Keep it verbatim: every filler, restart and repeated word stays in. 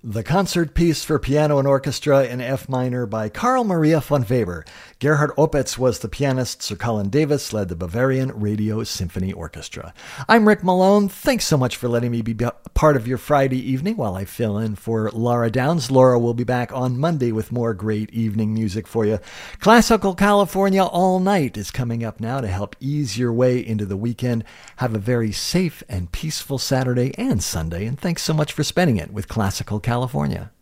The concert piece for piano and orchestra in F minor by Carl Maria von Weber. Gerhard Opitz was the pianist. Sir Colin Davis led the Bavarian Radio Symphony Orchestra. I'm Rick Malone. Thanks so much for letting me be part of your Friday evening while I fill in for Laura Downs. Laura will be back on Monday with more great evening music for you. Classical California All Night is coming up now to help ease your way into the weekend. Have a very safe and peaceful Saturday and Sunday, and thanks so much for spending it with Classical California.